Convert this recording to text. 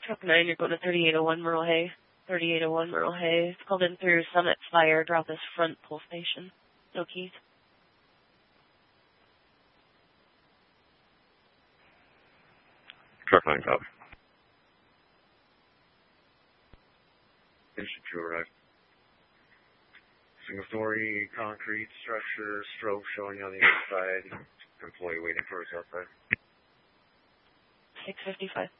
Truck 9, you're going to 3801 Merle Hay. 3801 Merle Hay. It's called in through Summit Fire. Drop this front pull station. No keys. Truck 9, copy. Station 2 arrived. Single-story concrete structure, strobe showing on the inside. Employee waiting for us outside. 655.